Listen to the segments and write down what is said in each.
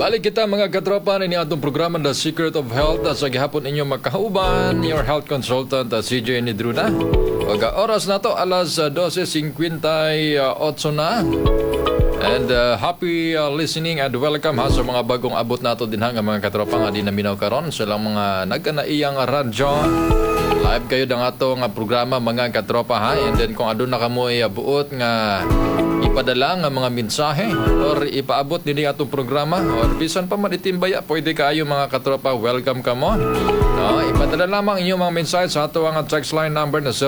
Balik kita mga katropa ni atong programa The Secret of Health sa gihapon inyo makauban your health consultant CJ Nidruna. Ug oras na to alas 12:58 na. And happy listening and welcome ha sa mga bagong abot nato dinha nga mga katropa nga di na minaw karon sa lang mga nagkanaiyang radyo. Live kayo dang ato nga programa mga katropa ha. And then kung aduna kamo buot nga ipadala nga mga mensahe or ipaabot nini atong programa or bisan pa man itimbaya pwede kayo mga katropa, welcome ka mo. Ipadala lamang inyong mga mensahe sa ato ang text line number na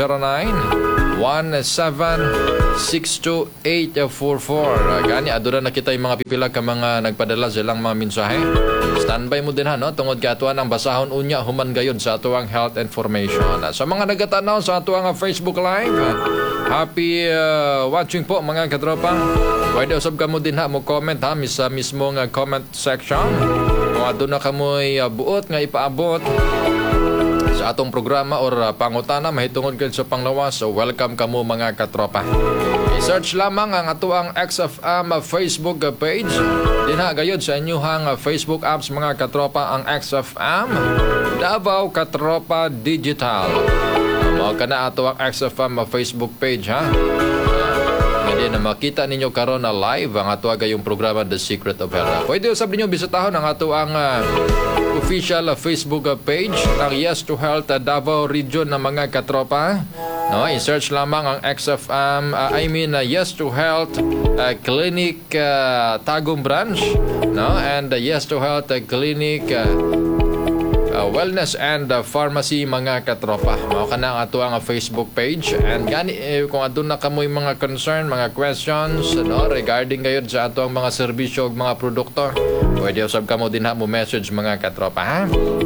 0909-1762-844. Gani adura na kita yung mga pipila ka mga nagpadala silang mga mensahe. Standby mo din ha no tungod ka atuan ang basahon unya human gayud sa ato ang health information. Sa mga nagatanaw sa ato ang Facebook live, happy watching po mga katropa. Pwede usab ka mo din ha mo comment ha sa mismo nga comment section. Kung aduna ka mo buot nga ipaabot sa atong programa or pangutana mahitungod kayo sa panglawas, so welcome ka mo mga katropa. I-search lamang ang ato ang XFM Facebook page. Dinha gayud sa inyong Facebook apps mga katropa ang XFM Davao Katropa Digital. Mao kana ato ang XFM Facebook page ha. Pwede na makita ninyo karon na live ang ato gayong programa The Secret of Health. Pwede usab ninyo bisitahon ang ato ang official Facebook page ng Yes to Health Davao Region na mga katropa. No, i-search lamang ang XFM Yes to Health Clinic Tagum Branch, no, and Yes to Health Clinic Wellness and Pharmacy mga katropa. Mao kana ang ato ang Facebook page. And gani kung aduna kamoy mga concern, mga questions no regarding gayud sa ato ang mga serbisyo ug mga produkto, pwede usab kamo din ha mo message mga katropa ha.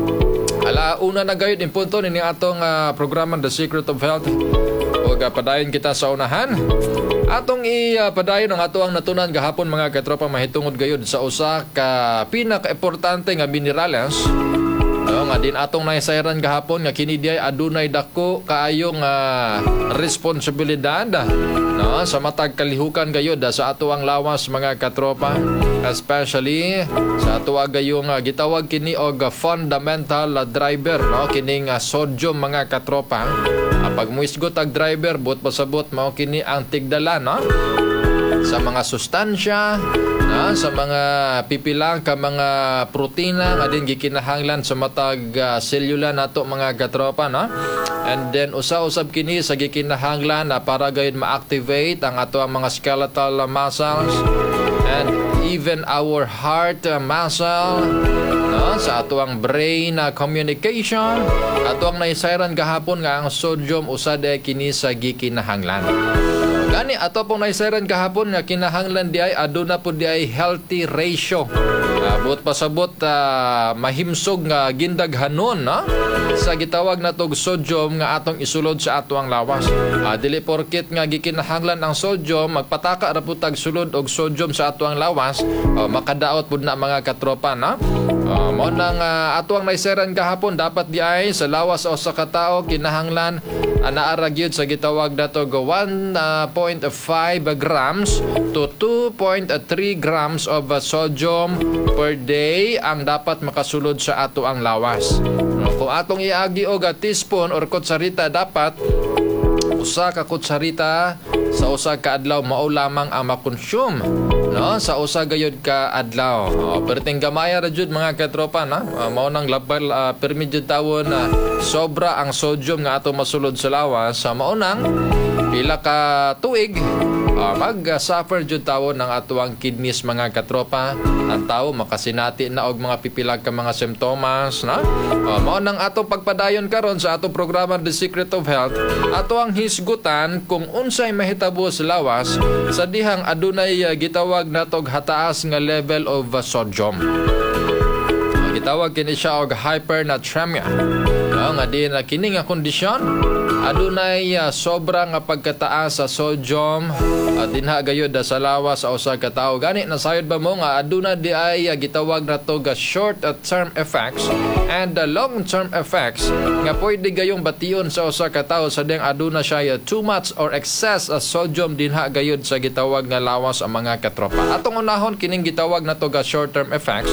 Una na gayud in punto ni atong programa The Secret of Health. Ug padayon kita sa unahan. Atong ipadayon ang ato ang natunan gahapon mga katropa mahitungod gayud sa usa ka pinaka-importante nga minerales. Nga din atong naisayran gahapon nga kini diay adunay dako kaayong responsibilidad no sa matag kalihukan gayud sa ato ang lawas mga katropa, especially sa ato gayong gitawag kini og fundamental driver no kining sodium mga katropa. Pag muisgot ag driver buot pasabot mao kini ang tigdala no sa mga sustansya sa mga pipilang ka mga protina nga din gikinahanglan sa matag selula nato mga katropa no. And then usa-usab kini sa gikinahanglan para gayud ma-activate ang ato ang mga skeletal muscles and even our heart muscle no, sa ato ang brain communication. Ato ang naisayran gahapon nga ang sodium usad kini sa gikinahanglan. Gani ato pong naisayran kahapon nga kinahanglan di ay aduna po di ay healthy ratio. Buot pasabot mahimsog nga gindaghanon no? Sa gitawag natog sodium nga atong isulod sa ato ang lawas. Dili porket nga gikinahanglan ang sodium magpataka ra pud tag sulod og sodium sa ato ang lawas, makadaot pud na mga katropa no? Mao nang ato ang naisayran kahapon dapat di ay sa lawas o sa katao kinahanglan anaara gyud sa gitawag natog 1.5 grams to 2.3 grams of sodium per day ang dapat makasulod sa ato ang lawas. Kung atong iagi og teaspoon or kutsarita, dapat usa ka kutsarita sa usa ka adlaw mao lamang ang makonsume no sa usa gayud ka adlaw. Perting gamaya ra jud mga katropa na mao nang labal permi jud tawon sobra ang sodium nga ato masulod sa lawas sa mao nang pila ka tuig mag-suffer jud tawon ng atuang kidneys mga katropa. Ang tao makasinati na og mga pipilag ka mga simptomas na mao nang atong pagpadayon karon sa atong programa The Secret of Health. Ato ang hisgutan kung unsay mahitabo sa lawas sa dihang adunay gitawag natog hataas nga level of sodium. Gitawag kini siya og hypernatremia. Nga din kini nga kondisyon adunay sobra nga pagkataas sa sodium dinha gayud sa lawas sa usa ka tawo. Gani nasayod ba mo nga aduna di ay gitawag na to ga short term effects and long term effects nga pwede gayong bation sa usa ka tawo sa ding aduna siya too much or excess sodium dinha gayud sa gitawag nga lawas ang mga katropa. Atong unahon kining gitawag na to ga short term effects.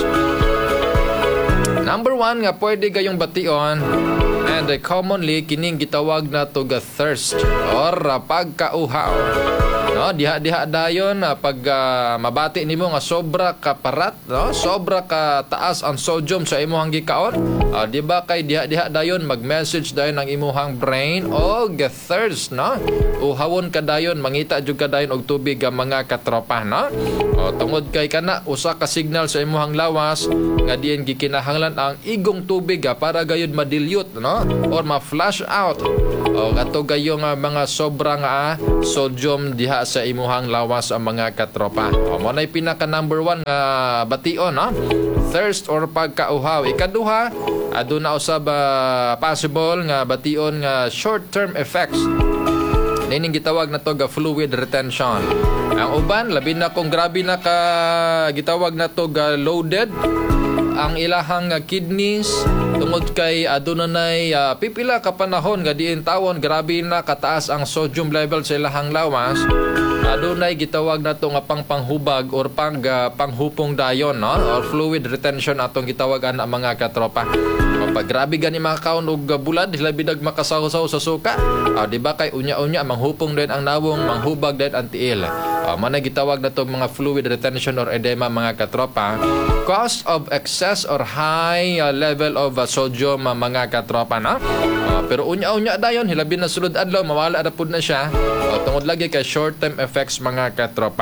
Number 1 nga pwede gayong bation and commonly kining gitawag na to ga thirst or pagkauhaw. No, diha dayon pag mabati nimo nga sobra ka parat, no? Sobra ka taas ang sodium sa imong gikaon. Di ba kay diha dayon mag-message dayon ang imong brain og thirst, no? Uhawon ka dayon, mangita jud ka dayon og tubig ang mga katropa, no? Tungod kay kana usa ka signal sa imong lawas nga diin gikinahanglan ang igong tubig para gayud ma-dilute, no? Or ma-flush out. O ato gayong mga sobrang sodium diha sa imuhang lawas ang mga katropa. Mo nay pinaka number 1 nga bation, no? Thirst or pagkauhaw. Ikaduha, aduna usab possible nga bation nga short term effects. Nining gitawag na to ga fluid retention. Ang uban labi na kung grabe na ka gitawag na to ga loaded ang ilahang kidneys tungod kay aduna nay pipila ka panahon nga diin tawon grabe na kataas ang sodium level sa ilahang lawas. Adunay gitawag na to nga panghubag or panghupong dayon, no? Or fluid retention atong gitawagan ang mga katropa. Pag grabe gani makaon og bulad labi dag makasaw-saw sa suka. Di ba kay unya-unya manghupong din ang nawong, manghubag din ang tiil. Manay gitawag na to mga fluid retention or edema mga katropa. Cause of excess or high level of sodium mga katropa, no? Pero unya-unya dayon hilabi na sulod adlaw mawala na pud na siya. Tungod lagi kay short term effects mga katropa.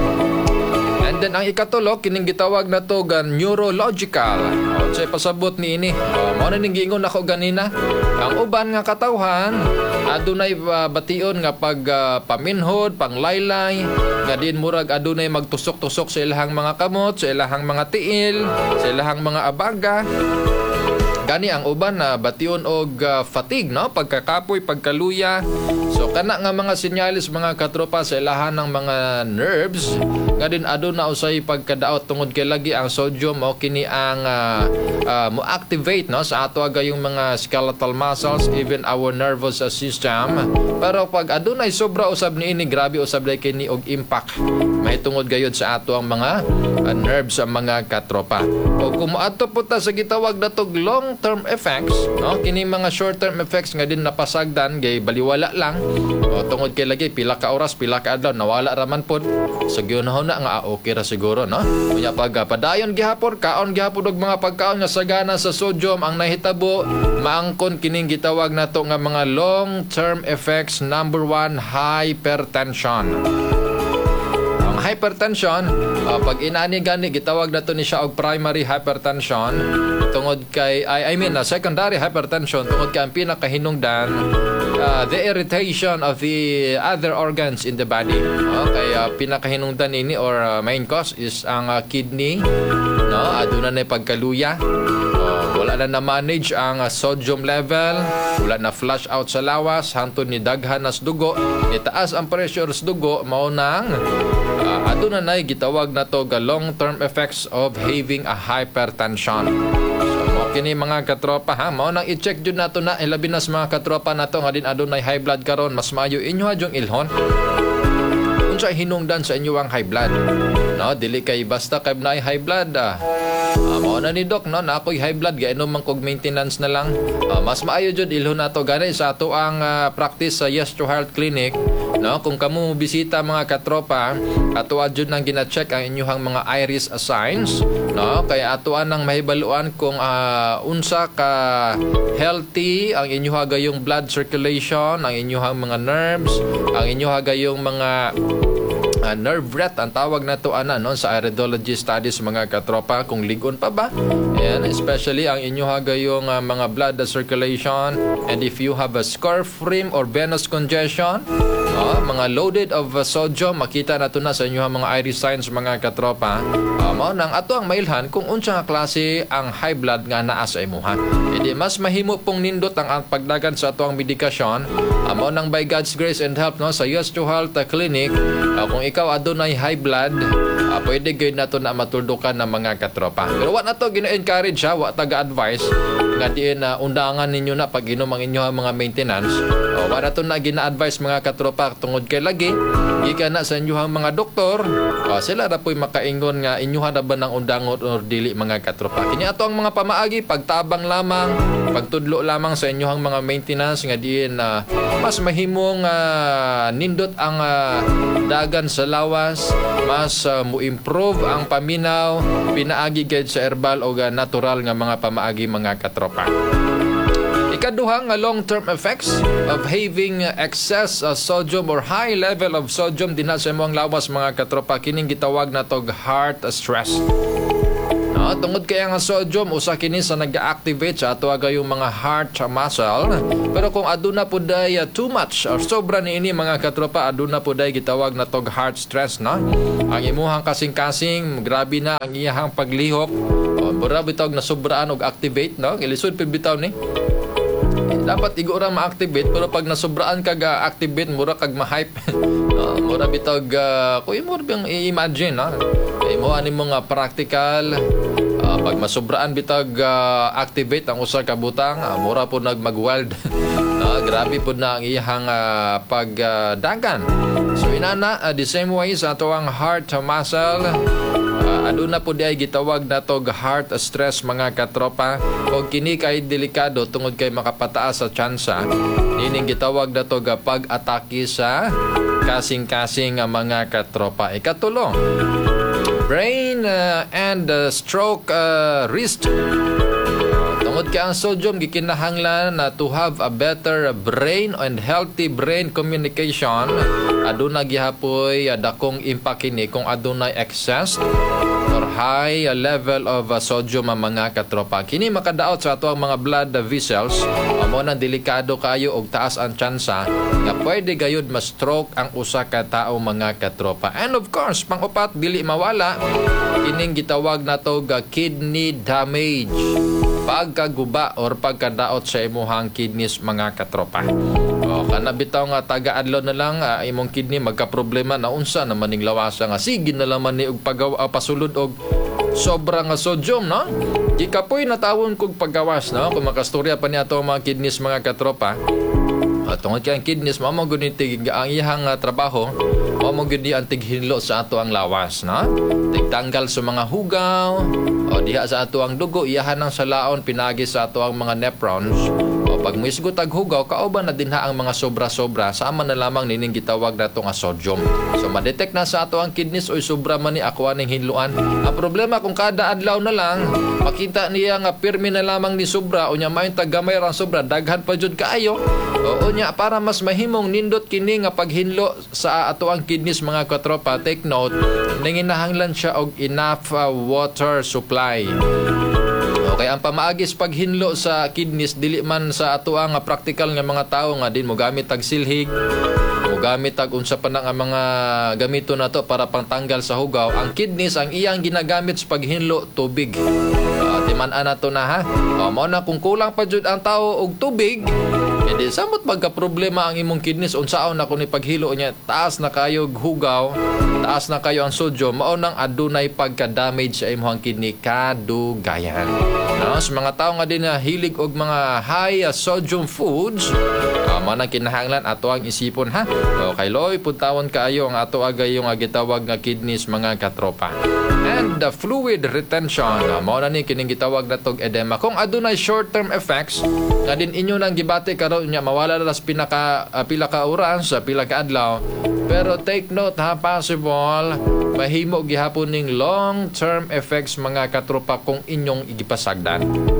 And then ang ikatulo kining gitawag na to ga neurological. Say pasabot ni ini. Mao na ning giingon ako ganina. Ang uban nga katawhan adunay bation nga pag paminhod, panglaylay, nga din murag adunay magtusok-tusok sa ilahang mga kamot, sa ilahang mga tiil, sa ilahang mga abaga. Gani ang uban na bation og fatigue, no? Pagkakapoy, pagkaluya. So kana nga mga sinyalis mga katropa sa ilahan ng mga nerves nga din aduna usay pagkadaot tungod kay lagi ang sodium o kini ang mo-activate, no? Sa ato agayong mga skeletal muscles, even our nervous system. Pero pag adunay sobra usab niini grabe usab lay kini og impact mahitungod gayud sa ato ang mga nerves ang mga katropa. O kung moadto po ta sa gitawag na to long-term effects, no? Kini mga short-term effects nga din napasagdan gay baliwala lang. O tungod kay lagi pila ka oras, pila ka adlaw nawala raman pod. So gyunahon na nga okay ra siguro, no? Unya pag padayon gihapon, kaon gihapon og mga pagkaon nga sagana sa sodium ang nahitabo, maangkon kining gitawag nato nga mga long-term effects. Number 1, hypertension. Hypertension, pag inani gani gitawag nato ni siya og primary hypertension tungod kay secondary hypertension tungod kay ang pinakahinungdan the irritation of the other organs in the body. Okay, pinakahinungdan ini or main cause is ang kidney, no? Aduna na pagkaluya. Wala na manage ang sodium level, wala na flush out sa lawas, hantod ni daghan nas dugo, itaas ang pressure sa dugo, mao nang aduna na gitawag na to ga long-term effects of having a hypertension. So kini mga katropa ha, mao nang i-check jud nato na ilabi na sa mga katropa nato nga din adunay high blood karon, mas maayo inyo adjong ilhon unsa hinungdan sa inyo ang high blood, no? Dili kay basta kay naay high blood mao na ni doc, no? Na ako'y high blood gainom man kog maintenance na lang. Mas maayo jud ilhon nato gani sa ato ang practice sa Yes to Health Clinic, no? Kung kamo bisita mga katropa, ato jud nang gina-check ang inyong mga iris signs, no? Kaya ato nang mahibaluan kung unsa ka healthy ang inyong gayong blood circulation, ang inyong mga nerves, ang inyong gayong mga nerve breath ang tawag na to no, sa iridology studies mga katropa, kung ligon pa ba. Ayan, especially ang inyo hagayong mga blood circulation, and if you have a scarf rim or venous congestion, Mga loaded of sodium, makita na ito na sa inyo mga iris signs mga katropa. Mao nang ato ang mailhan kung unsa nga klase ang high blood nga naa sa imuha. Hindi mas mahimo pong nindot ang pagdagan sa ato ang medikasyon. Mao nang by God's grace and help no sa US2 Health Clinic, kung ikaw adunay high blood, pwede gayud nato na matuldukan ng mga katropa. Pero wa na to gina-encourage ha, wa taga-advise nga diin na undangan ninyo na pag inom ang inyong mga maintenance. Wa na to na gina-advise mga katropa tungod kay lagi gikan na sa inyong mga doktor. Sila ra po'y makaingon nga inyuha na ba ng undangon or dili mga katropa. Kini ato ang mga pamaagi, pagtabang lamang, pagtudlo lamang sa inyong mga maintenance nga diin mas mahimong nindot ang dagan sa lawas, mas mo-improve ang paminaw, pinaagi gayud sa herbal o natural nga mga pamaagi mga katropa. Ikaduha nga long-term effects of having excess sodium or high level of sodium dinha sa imong lawas mga katropa, kining gitawag na tog heart stress. Tungod kaya nga sodium usa kini sa nag-activate sa ato yung mga heart muscle, pero kung aduna pud day too much or sobra niini mga katropa, aduna pud day gitawag na tog heart stress na. Ang imuhang kasing-kasing grabe na ang iyahang paglihok, mura bitawg na sobraan og activate no, ilisod pud bitaw ni. Dapat igura ma-activate, pero pag nasobraan kag activate mura kag ma-hype. Mura bitawg kuy mo bang i-imagine no. Imo ani mo nga practical. Pag masobraan bitag activate ang usa ka butang, mura po mag-wild. Grabe po na ang iyang pagdagan. So inana, the same way sa ato ang heart muscle, aduna po di ay gitawag na tog heart stress mga katropa. Kung kini kay delikado tungod kay makapataas sa tsansa, nining gitawag na tog pag-atake sa kasing-kasing mga katropa. Ikatulo, brain and stroke risk. Tungod kay ang sodium gikinahanglan na to have a better brain and healthy brain communication, aduna gihapoy dakong impact kini kung adunay excess or high level of sodium ang mga katropa. Kini makadaot sa ato ang mga blood vessels, amo nang delikado kayo og taas ang tsansa nga pwede gayud ma-stroke ang usa ka tawo mga katropa. And of course, pang-upat dili mawala kining gitawag nato kidney damage, pagkaguba or pagkadaot sa imuhang kidneys mga katropa. Kana bitaw nga taga-adlaw na lang imong kidney magka-problema na unsa naman ning lawasa nga sige na lang man ni og pasulod og sobrang sodium no. Di kapoy natawon kog paggawas no kung makastorya pa niya to mga kidneys mga katropa. Tungod kay ang kidneys mao mo gud ang iyang trabaho, mao mo gud ang tighinlo sa ato ang lawas no. Tigtanggal sa mga hugaw o diha sa ato ang dugo, iyahan ang salaon pinagi sa ato ang mga nephrons. Pag muisgot ag hugaw, kauban na dinha ang mga sobra-sobra, sama na lamang nining gitawag nato nga sodium. So ma-detect na sa ato ang kidneys oy sobra man ni ako aning hinluan. Ang problema kung kada adlaw na lang makita niya nga pirmi na lamang ni sobra unya mayon tagamay ra sobra, daghan pa jud kaayo. Unya para mas mahimong nindot kini nga paghinlo sa ato ang kidneys mga katropa, take note, nanginahanglan siya og enough water supply. Okay, ang pamaagis paghinlo sa kidneys dili man sa ato ang practical nga mga tawo nga din mo gamit tag silhig, mo gamit tag unsa pa nang mga gamito nato para pangtanggal sa hugaw. Ang kidneys ang iyang ginagamit sa paghinlo tubig. Timan-an nato na ha. Mao na kung kulang pa jud ang tawo og tubig, edi samot magka-problema ang imong kidneys unsaon na kun ipaghilo niya, taas na kayo hugaw, taas na kayo ang sodium, mao nang adunay pagka-damage sa imong kidney kadugayan. No, sa mga tao nga din na hilig og mga high sodium foods, mao nang kinahanglan ato ang isipon ha. Okay, loy puntawon kaayo ang ato agay yung gitawag nga kidneys mga katropa. And the fluid retention, mao na ni kining gitawag na tog edema. Kung adunay short-term effects nga din inyo nang gibati karon nya mawala na las pila ka oras sa pila ka adlaw. Pero take note ha, possible mahimo gihapon ning long-term effects mga katropa kung inyong igipasagdan.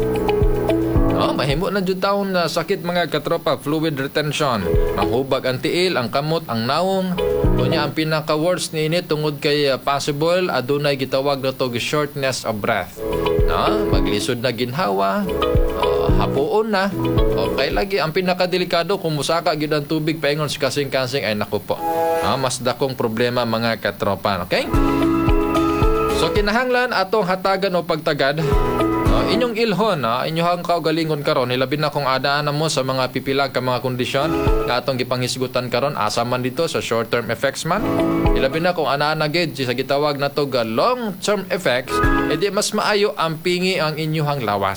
Mahimo na jud taon na sakit mga katropa, fluid retention. Manghubag ang tiil, ang kamot, ang naong. Kunya ang pinaka-worst niini tungod kay possible adunay gitawag na to shortness of breath. Maglisod na ginhawa, hapuon na. Okay lagi ang pinakadelikado kung musaka gyud ang tubig paingon sa kasing-kasing ay naku po. Mas dakong problema mga katropa, okay? So kinahanglan atong hatagan o pagtagad inyong ilhon, inyong kaugalingon karon, hilabi na kung adaan mo sa mga pipilag ka mga kondisyon na atong gipanghisgutan karon, asa man dito sa short-term effects man. Hilabi na kung anaan na gid sa gitawag na to long-term effects, edi mas maayo ang pingi ang inyong lawas.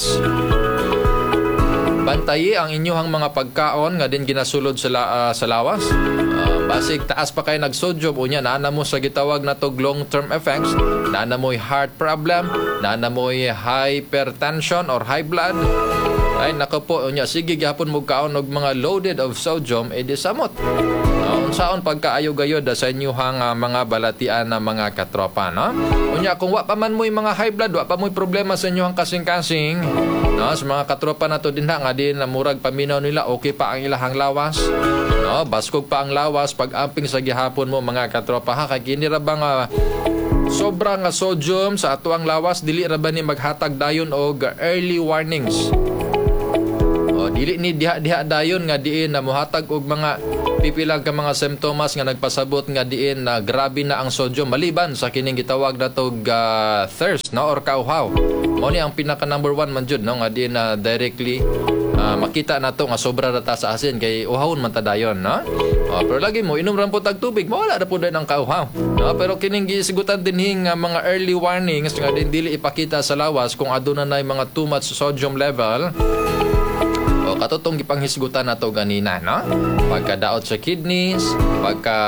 Bantayi ang inyong mga pagkaon nga din ginasulod sa lawas. Basig taas pa kayo nag-sodium unya naana mo sa gitawag na to long-term effects, naana mo'y heart problem, naana mo'y hypertension or high blood. Ay nako po unya sige gyapon mo kaon og mga loaded of sodium edi samot. Unsaon pagkaayo gayod sa inyong mga balatian na mga katropa, no? Unya kung wa pa man mo'y mga high blood, wa pa mo'y problema sa inyong kasing-kasing, no? Sa mga katropa na to dinha nga din na murag paminaw nila okay pa ang ilahang lawas. No, baskog pa ang lawas pag amping sa gihapon mo mga katropa ha, kay kini ra bang sobrang sodium sa ato ang lawas dili ra ba ni maghatag dayon og early warnings. Dili ni diha dayon nga diin na mohatag og mga pipilang ka mga symptoms nga nagpasabot nga diin na grabe na ang sodium maliban sa kining gitawag na tog thirst, no, or kauhaw. Mao ni ang pinaka number 1 man jud, no, nga diin na directly makita na to nga sobra rata sa asin kay uhawon man ta dayon, no? Pero lagi mo inom ra po tag tubig mawala na po din ang kauhaw, no? Pero kining gisigutan dinhi nga mga early warnings nga din dili ipakita sa lawas kung aduna nay mga too much sodium level. Katutong gipanghisgutan nato ganina, no? Pagkadaot sa kidneys, pagka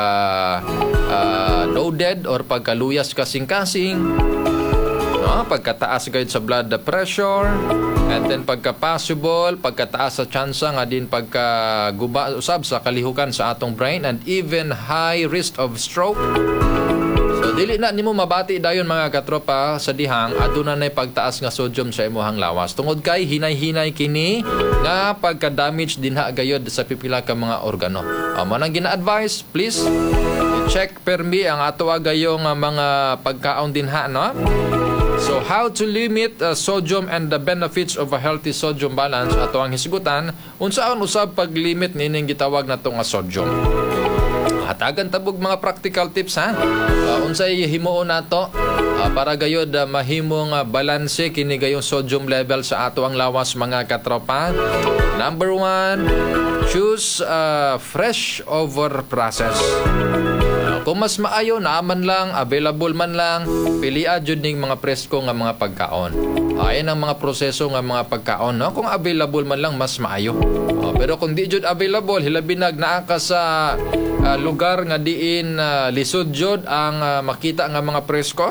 loaded or pagkaluyas kasing-kasing, no? Pagkataas gayud sa blood pressure, and then pagka-possible, pagkataas sa tsansa nga din pagkaguba usab sa kalihukan sa atong brain, and even high risk of stroke. So dili na nimo mabati dayon mga katropa sa dihang aduna nay pagtaas nga sodium sa imong lawas tungod kay hinay-hinay kini nga pagka-damage dinha gayod sa pipila ka mga organo. Amo nang gina-advise, please check permi ang ato gayong mga pagkaon dinha, no? So how to limit sodium and the benefits of a healthy sodium balance ato ang hisgutan unsaon usab pag-limit nining gitawag nato nga sodium. Hatagan tabog mga practical tips ha. Unsay himuon nato para gayod mahimong balanse kini gayong sodium level sa ato ang lawas mga katropa. Number 1, choose fresh over process. Kung mas maayo naaman lang, available man lang, pilia jud ning mga presko nga mga pagkaon. Ayan ang mga proseso nga mga pagkaon, no? Kung available man lang mas maayo. Pero kung di jud available, hilabinag naa ka sa lugar nga diin lisod jud ang makita nga mga presko.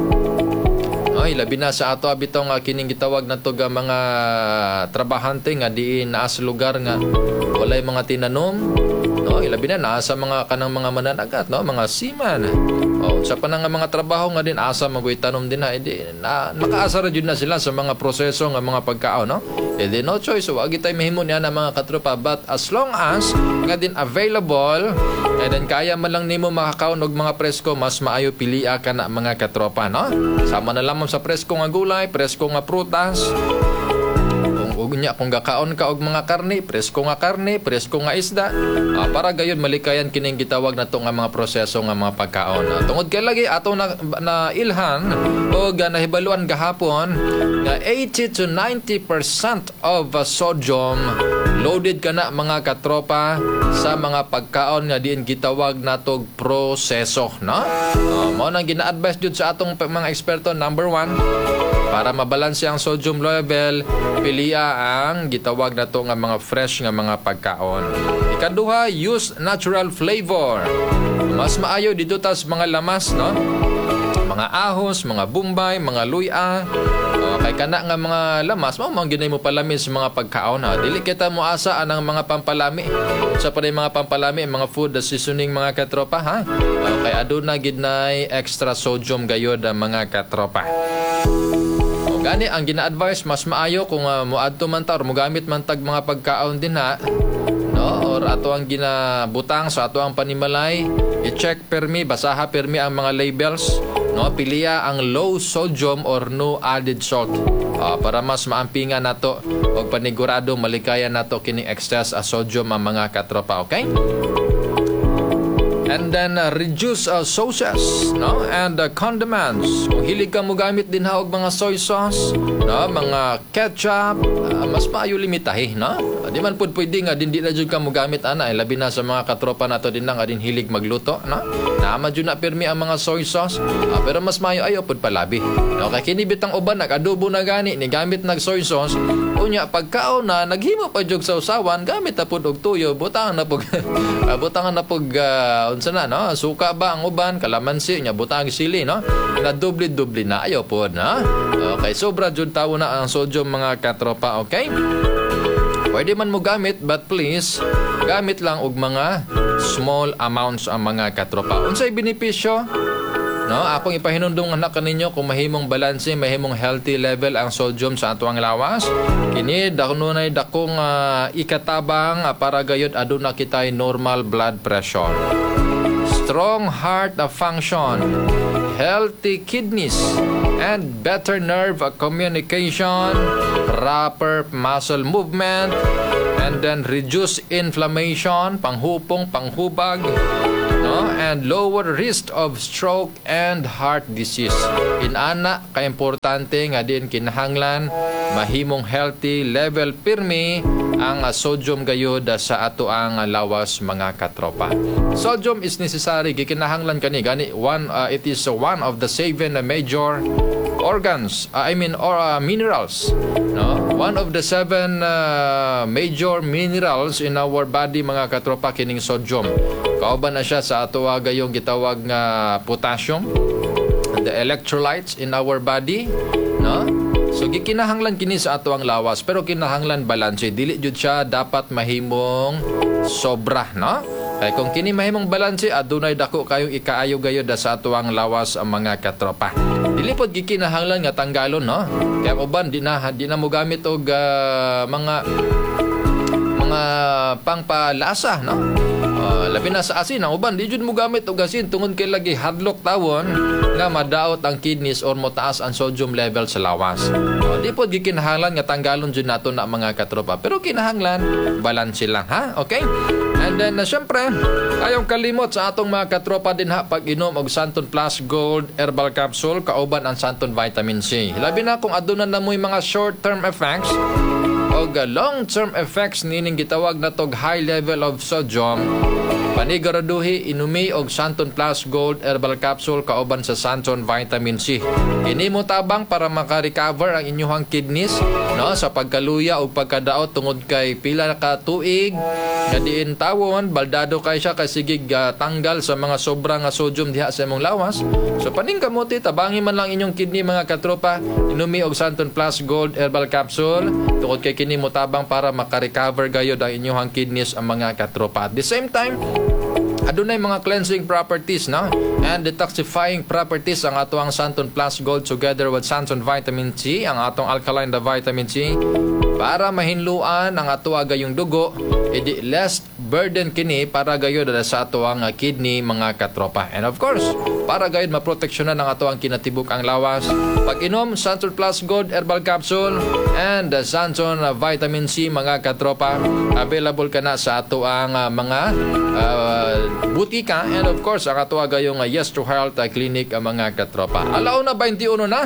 Labi na sa ato abitong kining gitawag na to mga trabahante nga diin naa sa lugar nga walay mga tinanom. Ilabi na nasa mga kanang mga mananagat, no, mga seaman. Sa panang mga trabaho nga din asa magoy tanom din na makaasa ra jud na sila sa mga proseso nga mga pagkaon, no. No choice, wag tay mahimo niya na mga katropa, but as long as nga din available and then kaya man lang nimo makakaon og mga presko, mas maayo pilia ka na mga katropa, no. Sama na lamang sa presko nga gulay, presko nga prutas. Kung gakaon ka og mga karne, presko nga isda, para gayon malikayan kining gitawag na to nga mga proseso nga mga pagkaon. Tungod kay lagi ato na ilhan o nahibaluan gahapon nga 80 to 90% of sodium loaded ka na mga katropa sa mga pagkaon nga diin gitawag natog proseso, no? Mao nang gina-advise jud sa atong mga eksperto. Number 1, para mabalanse ang sodium level, pilia ang gitawag na to nga mga fresh nga mga pagkaon. Ikaduha, use natural flavor. Mas maayo dito tas mga lamas, no? Mga ahos, mga bumbay, mga luya. Kay kana nga mga lamas, mao ginay mo palami sa mga pagkaon. Dili kita mo asa anang mga pampalami. Sa panay mga pampalami, mga food seasoning mga katropa, ha? Kay aduna gid nay extra sodium gayod mga katropa. Gani ang gina-advise mas maayo kung moadto man ta or mogamit man tag mga pagkaon din ha, no, or ato ang ginabutang sa ato ang panimalay, i-check permi, basaha permi ang mga labels no, piliya ang low sodium or no added salt. Para mas maampingan nato og panigurado malikaya nato kini excess sodium ang mga katropa, okay? And then reduce sauces, no, and condiments. Kung hilig ka mo gamit din og mga soy sauce, no, mga ketchup, mas maayo limitahi, no? Di man pud pwede nga dindi na jud ka mo gamit ana, labi na sa mga katropa nato din nga din hilig magluto, no? Naama jud na pirmi ang mga soy sauce, pero mas maayo ayo pud palabi. No, kay kini bitang uban nag-adobo na gani ni gamit nag soy sauce, unya pagkaon na naghimo pa jud sa usawan, gamit na pud og tuyo, butangan na pud butangan na pud unsa na, no? Suka ba ang uban, kalamansi nya butang sili, no? Na doble-doble na ayo pod, na. Okay, sobra jud tawo na ang sodium mga katropa, okay? Pwede man mo gamit, but please gamit lang og mga small amounts ang mga katropa. Unsay benepisyo? No, akong ipahinundong anak kaninyo kung mahimong balanse, mahimong healthy level ang sodium sa ato ang lawas. Kini dakunay dakong ikatabang para gayud aduna kitay normal blood pressure, strong heart function, healthy kidneys, and better nerve communication, proper muscle movement, and then reduce inflammation, panghupong, panghubag, no, and lower risk of stroke and heart disease. Inana ka importante nga din kinahanglan mahimong healthy level pirmi ang sodium gayud sa ato ang lawas mga katropa. Sodium is necessary gikinahanglan kani gani it is one of the 7 major organs, minerals, no, one of the 7 major minerals in our body mga katropa kining sodium. Kauban na siya sa ato gayong gitawag nga potassium, the electrolytes in our body, no? So gikinahanglan kini sa ato ang lawas, pero kinahanglan balanse, dili jud siya dapat mahimong sobra, no? Kay kung kini mahimong balanse, adunay dako kayong ikaayo gayud sa ato ang lawas ang mga katropa. Dili pod gikinahanglan nga tanggalon, no? Kaya uban di na mo gamit og mga pangpalasa, no? Labi na sa asin ang uban di jud mo gamit og asin tungod kay lagi hadlok tawon nga madaot ang kidneys or motaas ang sodium level sa lawas. Di pod gikinahanglan nga tanggalon jud nato na mga katropa, pero kinahanglan balanse lang, ha? Okay? And then syempre ayong kalimot sa atong mga katropa din ha pag-inom og Santon Plus Gold Herbal Capsule kauban ang Santon Vitamin C. Labi na kung aduna na mo'y mga short-term effects o long-term effects nining gitawag na tog high level of sodium, paniguraduhi inumi og Santon Plus Gold Herbal Capsule kauban sa Santon Vitamin C. Kini mo tabang para maka-recover ang inyong kidneys, no, sa pagkaluya o pagkadaot tungod kay pila ka tuig nga diin tawon baldado kay siya kay sigig tanggal sa mga sobrang sodium diha sa imong lawas. So paning kamuti tabangi man lang inyong kidney mga katropa, inumi og Santon Plus Gold Herbal Capsule tungod kay kini mo tabang para maka-recover gayud ang inyong kidneys ang mga katropa. At the same time, adunay mga cleansing properties, no, and detoxifying properties ang ato ang Santon Plus Gold together with Santon Vitamin C, ang atong alkaline na vitamin C, para mahinluan ang ato gayong dugo, edi less burden kini para gayud sa ato ang kidney mga katropa. And of course, para gayud maproteksyonan ang ato ang kinatibuk ang lawas, pag-inom Santon Plus Gold Herbal Capsule and Santon Vitamin C mga katropa, available ka na sa ato ang mga butika, and of course ang ato gayong Yes to Health Clinic mga katropa. Alaw na 21 na.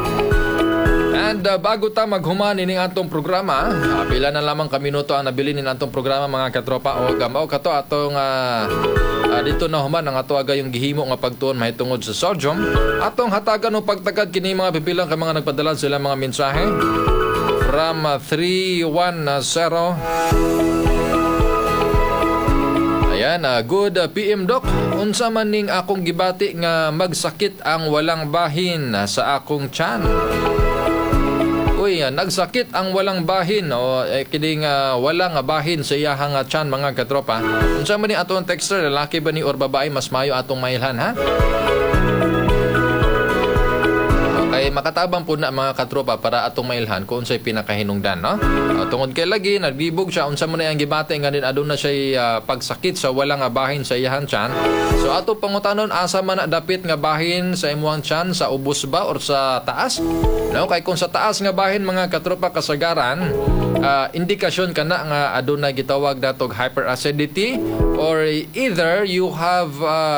And bago ta maghuman ining atong programa, pila na lamang ka minuto ang nabili nin atong programa mga katropa, o gamaw kato atong dito na human ang ato gayong gihimo nga pagtuon mahitungod sa sodium. Atong hatagan og pagtagad kini mga pipilang ka mga nagpadala sila mga mensahe from 310. Ayan, good PM Doc. Unsa man ning akong gibati nga magsakit ang walang bahin sa akong tiyan? Uy, nagsakit ang walang bahin o kining walang bahin sa iyahang tiyan mga katropa. Unsa man ni atong texter, lalaki ba ni or babae, mas mayo atong mailhan, ha? Okay, makatabang po na mga katropa para atong mailhan kung unsay pinakahinungdan, no? Tungod kay lagi nagbibog siya unsa man ang gibate nga din aduna siya pagsakit sa wala nga bahin sa iyang tiyan. So ato pangutanon asa man na dapit nga bahin sa imong tiyan, sa ubos ba or sa taas? No, kay kung sa taas nga bahin mga katropa kasagaran, indikasyon kana nga aduna gitawag natog hyperacidity, or either you have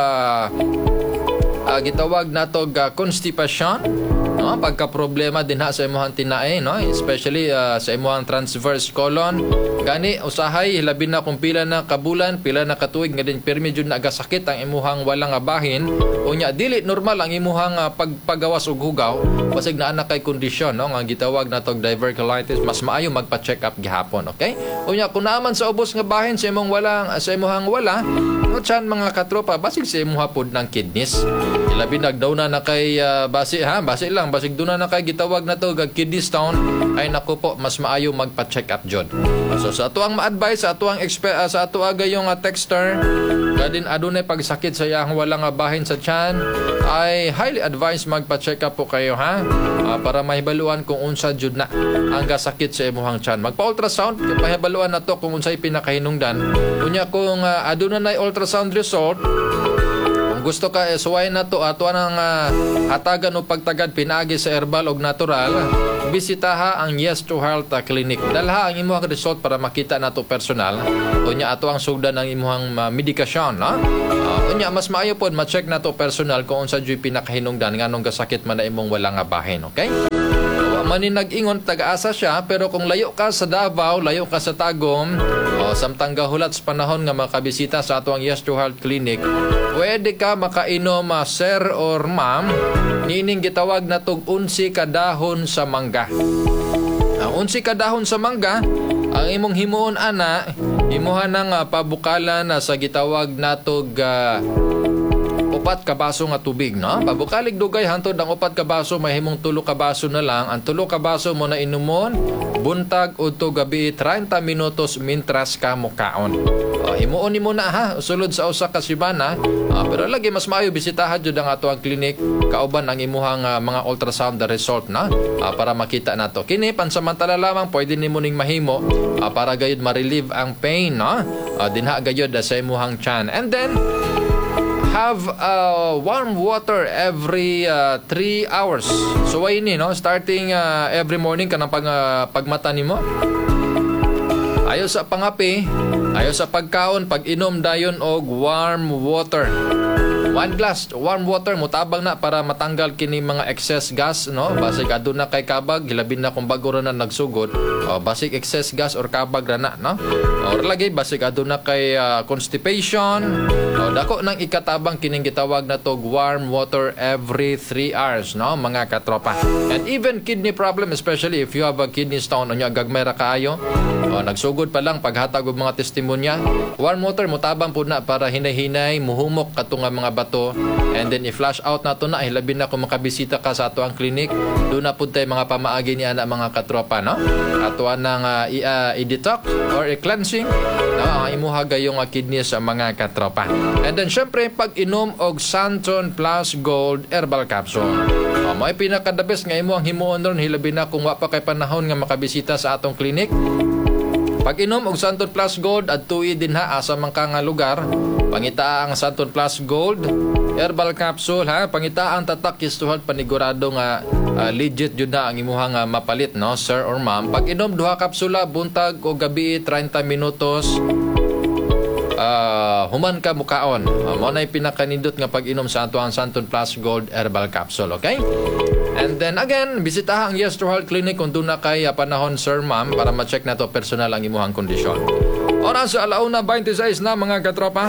gitawag natog constipation, no? Pagka problema din ha sa imong tinae, no? Especially sa imong transverse colon. Gani usahay labi na kung pila na kabulan, pila na katuig nga din permi jud nagasakit ang imuhang walang bahin, unya dili normal ang imuhang pagpagawas og hugaw, basig naa na kay kondisyon, no? Nga gitawag natog diverticulitis, mas maayo magpa-check up gihapon, okay? Unya kun naaman sa ubos nga bahin sa imong imuhang wala, no chan mga katropa, basig sa imong hapod ng kidneys. Ilabi nagdaw na kay basi basig duna na kay gitawag na to kidney stone, ay naku po, mas maayo magpa-check up jud. So sa ato ang ma-advise, sa ato ang sa ato gayong texter kadin adunay pagsakit sa iyang walang bahin sa tiyan, ay highly advised magpa-check up po kayo, ha? Para mahibaluan kung unsa jud na ang gasakit sa imong tiyan. Magpa-ultrasound pahibaluan nato kung unsay pinakahinungdan. Unya kung aduna nay ultrasound result, gusto ka suway na to ato nang hatagan o pagtagad pinagi sa herbal og natural, bisitaha ang Yes to Health Clinic. Dalha ang imong result para makita nato personal. Unya ato ang sugdan ng imong medikasyon, no? Unya mas maayo pod ma-check nato personal kung unsa jud pinakahinungdan nganong gasakit man na imong wala nga bahin, okay? Manin nag-ingon taga-asa siya, pero kung layo ka sa Davao, layo ka sa Tagum, samtang gahulat sa panahon nga makabisita sa ato ang Yes to Health Clinic, pwede ka makainom, sir or ma'am, nining gitawag na tog 11 kadahon sa mangga. Ang 11 kadahon sa mangga, ang imong himuon ana, imuha nang pabukalan sa gitawag natog 4 ka baso nga tubig, no? Pabukalig dugay hantod ang 4 ka baso, mahimong 3 ka baso na lang. Ang 3 ka baso mo na inumon buntag udto gabi 30 minutos mintras ka mukaon. Himuon nimo na, ha, sulod sa usa ka simana. Pero lagi mas maayo bisitahan jud ang ato ang clinic kauban ang imuhang mga ultrasound result, na para makita nato. Kini pansamantala lamang pwede nimo ning mahimo para gayud ma-relieve ang pain, no? Dinha gayud sa imuhang tiyan. And then have warm water every 3 hours. So why ini, no? Starting every morning kanang pagmata nimo. Ayo sa pangapi, ayo sa pagkaon, pag-inom dayon og warm water. 1 glass warm water mutabang na para matanggal kini mga excess gas, no? Basig aduna kay kabag, hilabi na kung bago ra na nagsugod. Basig excess gas or kabag ra na, no? Or lagi basig aduna kay constipation. Dako nang ikatabang kining gitawag na tog warm water every 3 hours, no, mga katropa. And even kidney problem, especially if you have a kidney stone, unya gagmay ra kaayo, nagsugod pa lang paghatag og mga testimonya, warm water mutabang pud na para hinay-hinay muhumok kato nga mga bato, and then i-flush out nato na, hilabi na kung makabisita ka sa ato ang clinic, do na pud tay mga pamaagi ni ana mga katropa, no? Ato nang i-detox or i-cleansing, no, ang imuha gayong kidney sa mga katropa. And then syempre pag-inom og Santon Plus Gold Herbal Capsule. May pinaka-the best nga imo ang himuon ron, hilabi na kung wa pa kay panahon nga makabisita sa atong clinic. Pag-inom og Santon Plus Gold at tuwi din ha asa man ka nga lugar, pangita ang Santon Plus Gold Herbal Capsule, ha, pangita ang tatak kistuhan panigurado nga legit jud na ang imuhang mapalit, no, sir or ma'am. Pag-inom 2 kapsula buntag o gabi 30 minutos. Human ka mukaon. Mo na pinakanindot nga pag-inom sa ato ang Santon Plus Gold Herbal Capsule, okay? And then again, bisitaha ang Yes to Health Clinic kung doon na kay panahon, sir, ma'am, para ma-check na to personal ang imuhang kondisyon. Oras sa 1:26 na mga katropa.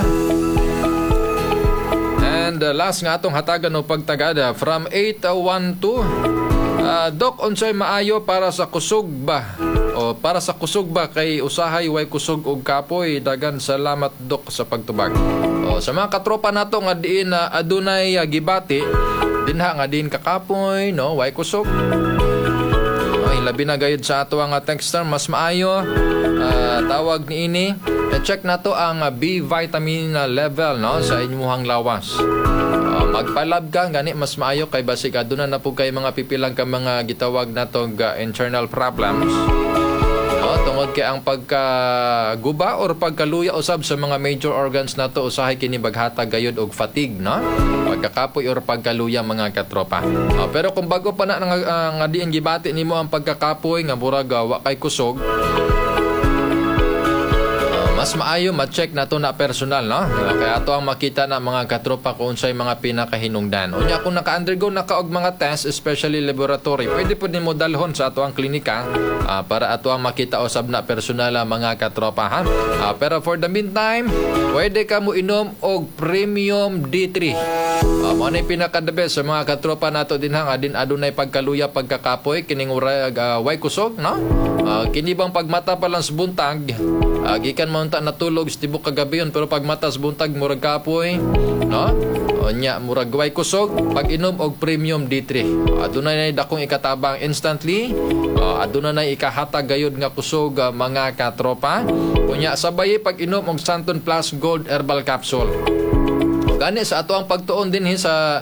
And last nga atong hatagan o pagtagada from 812. Dok, unsay maayo para sa kusog ba? O para sa kusog ba kay usahay way kusog og kapoy? Dagan salamat, Dok, sa pagtubag. O sa mga katropa nato nga diin adunay gibati, dinha nga din kakapoy, no, way kusog. Labi na gayud sa ato ang texter, mas maayo tawag ni ini, check nato ang B vitamin level, no, sa inyong lawas. Magpalab ka gani mas maayo kay basig aduna na po kay mga pipilang ka mga gitawag natong internal problems. Tungod kay ang pagkaguba or pagkaluya usab sa mga major organs nato usahay kini baghatag gayud og fatigue, no? Pagkakapoy or pagkaluya mga katropa. Pero kung bago pa na nga diin gibati nimo ang pagkakapoy nga murag wa kay kusog, mas maayo ma-check nato na personal, no? Kaya ato ang makita na mga katropa kung unsay mga pinakahinungdan. Unya kung naka-undergo na ka og mga test, especially laboratory, pwede po nimo dalhon sa ato ang klinika para ato ang makita usab na personal mga katropa, ha? Pero for the meantime, pwede ka mo inom og Premium D3. Mo na pinaka-the best sa mga katropa nato din hang adin adunay pagkaluya pagkakapoy kining urag way kusog, no? Kini bang pagmata pa lang sa buntag, gikan mo natulog stibok kagabi yun, pero pag matas buntag murag kapoy, no? Nya murag way kusog pag inom og Premium D3. Adunay na dakong ikatabang instantly, adunay na ikahatag gayud nga kusog mga katropa. Unya sabay pag inom og Santon Plus Gold Herbal Capsule. Gani sa ato ang pagtuon din sa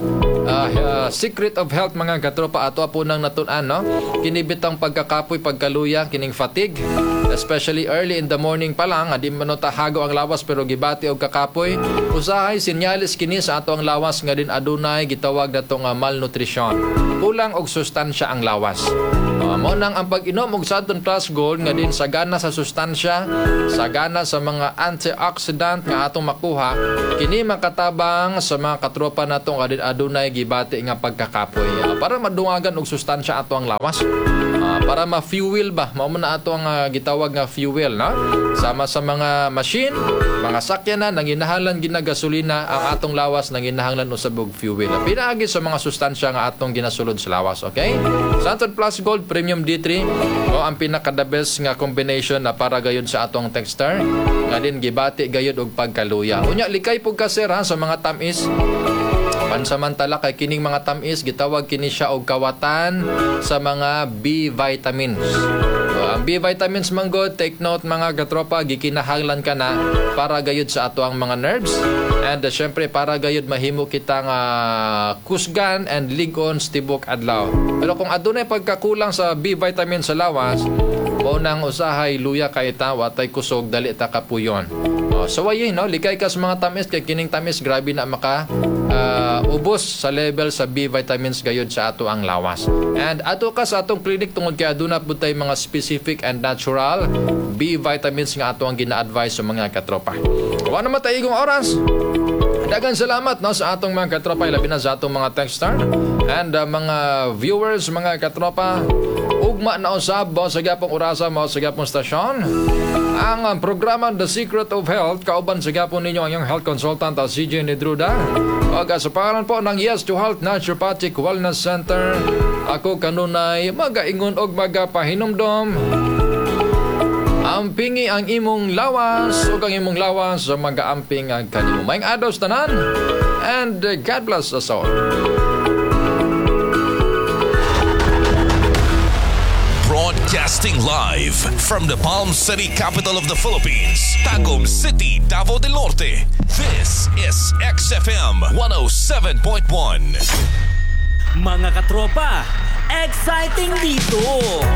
Secret of Health mga katropa, ato po nang natun-an, no? Kinibitang pagkakapoy pagkaluya kining fatigue, especially early in the morning pa lang, adi man tahago ang lawas pero gibati og kakapoy, usahay sinyalis kini sa ato ang lawas nga din adunay gitawag natong malnutrition, kulang og sustansya ang lawas. Mao nang ang pag-inom og Santon Plus Gold nga din sagana sa sustansya, sagana sa mga antioxidant nga atong makuha, kini makatabang sa mga katropa natong adunay gibati nga pagkakapoy, para madungagan og sustansya ato ang lawas, para ma-fuel ba, mao man ato ang gitawag nga fuel, no? Sama sa mga machine, mga sakyanan nanginahanglan ginagasolina, ang atong lawas nanginahanglan usab og fuel. Pinaagi sa mga sustansya nga atong ginasulod sa lawas, okay? Santon Plus Gold Premium D3 o ang pinaka-the best nga combination na para gayud sa atong texter nga din gibati gayud og pagkaluya. Unya likay pug ka sir ha sa mga tamis. Pansamantala kay kining mga tamis gitawag kini siya og kawatan sa mga B vitamins. Ang B vitamins manggod, take note mga katropa, gikinahanglan ka na para gayud sa ato ang mga nerves, and syempre para gayud mahimo kitang kusgan and ligon stibok adlaw. Pero kung adunay pagkakulang sa B vitamins sa lawas, mao nang usahay luya kay ta watay kusog dali ta kapuyon. So ayun, no, likay ka sa mga tamis kay kining tamis grabe na maka ubos sa level sa B vitamins gayud sa ato ang lawas. And ato ka sa atong clinic tungod kay aduna pud tay mga specific and natural B vitamins nga ato ang gina-advise sa mga katropa. Wa na matayigong oras. Daghang salamat, no, sa atong mga katropa, labi na sa atong mga texter and mga viewers mga katropa. Ugma na usab mo sa gyapong orasa mo sa gyapong stasyon ang programa The Secret of Health, kauban sa gyapon ninyo ang iyong health consultant CJ Nedruda. O sa pangalan po ng Yes to Health Naturopathic Wellness Center, ako kanunay magaingon og magapahinumdom. Ampingi ang imong lawas o ang imong lawas sa mag-aamping ang kanimo. Maayong adlaw sa tanan, and God bless us all. Broadcasting live from the Palm City, capital of the Philippines, Tagum City, Davao del Norte. This is XFM 107.1. Mga katropa, exciting dito!